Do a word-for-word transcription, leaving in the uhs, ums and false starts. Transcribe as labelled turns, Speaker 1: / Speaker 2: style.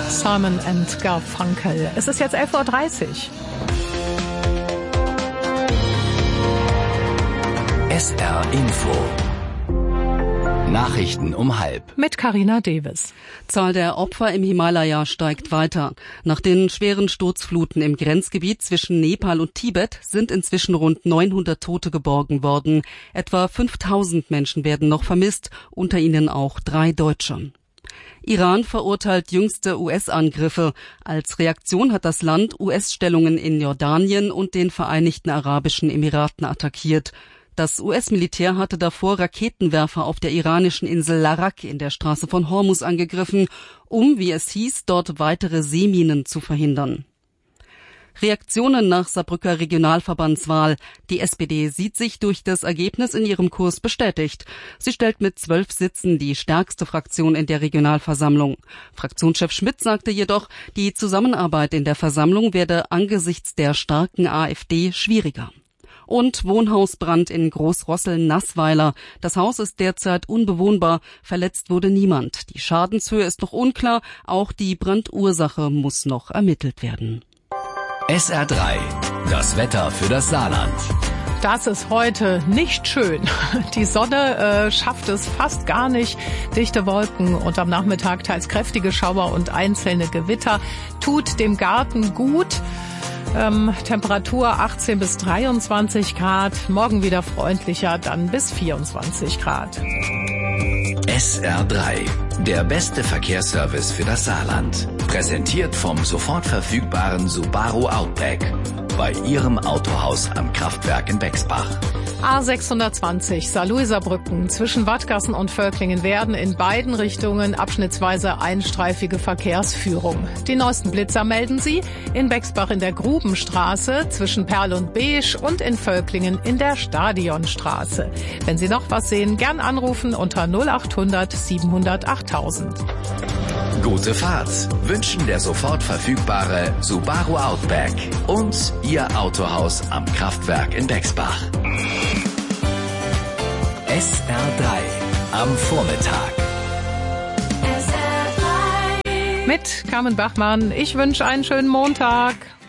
Speaker 1: Simon and Garfunkel. Es ist jetzt elf Uhr dreißig.
Speaker 2: S R Info. Nachrichten um halb.
Speaker 1: Mit Carina Davis.
Speaker 3: Zahl der Opfer im Himalaya steigt weiter. Nach den schweren Sturzfluten im Grenzgebiet zwischen Nepal und Tibet sind inzwischen rund neunhundert Tote geborgen worden. Etwa fünftausend Menschen werden noch vermisst, unter ihnen auch drei Deutsche. Iran verurteilt jüngste U S-Angriffe. Als Reaktion hat das Land U S-Stellungen in Jordanien und den Vereinigten Arabischen Emiraten attackiert. Das U S-Militär hatte davor Raketenwerfer auf der iranischen Insel Larak in der Straße von Hormuz angegriffen, um, wie es hieß, dort weitere Seeminen zu verhindern. Reaktionen nach Saarbrücker Regionalverbandswahl. Die S P D sieht sich durch das Ergebnis in ihrem Kurs bestätigt. Sie stellt mit zwölf Sitzen die stärkste Fraktion in der Regionalversammlung. Fraktionschef Schmidt sagte jedoch, die Zusammenarbeit in der Versammlung werde angesichts der starken AfD schwieriger. Und Wohnhausbrand in Großrossel-Nassweiler. Das Haus ist derzeit unbewohnbar. Verletzt wurde niemand. Die Schadenshöhe ist noch unklar. Auch die Brandursache muss noch ermittelt werden.
Speaker 2: S R drei. Das Wetter für das Saarland.
Speaker 1: Das ist heute nicht schön. Die Sonne äh, schafft es fast gar nicht. Dichte Wolken und am Nachmittag teils kräftige Schauer und einzelne Gewitter. Tut dem Garten gut. Ähm, Temperatur achtzehn bis dreiundzwanzig Grad. Morgen wieder freundlicher, dann bis vierundzwanzig Grad.
Speaker 2: S R drei. Der beste Verkehrsservice für das Saarland. Präsentiert vom sofort verfügbaren Subaru Outback. Bei Ihrem Autohaus am Kraftwerk in Bexbach.
Speaker 1: A sechshundertzwanzig Saarlouiserbrücken zwischen Wattgassen und Völklingen werden in beiden Richtungen abschnittsweise einstreifige Verkehrsführung. Die neuesten Blitzer melden Sie in Bexbach in der Grubenstraße zwischen Perl und Beesch und in Völklingen in der Stadionstraße. Wenn Sie noch was sehen, gern anrufen unter null achthundert siebenhundert achttausend.
Speaker 2: Gute Fahrt wünschen der sofort verfügbare Subaru Outback und Ihr Autohaus am Kraftwerk in Bexbach. S R drei am Vormittag.
Speaker 1: Mit Carmen Bachmann. Ich wünsche einen schönen Montag.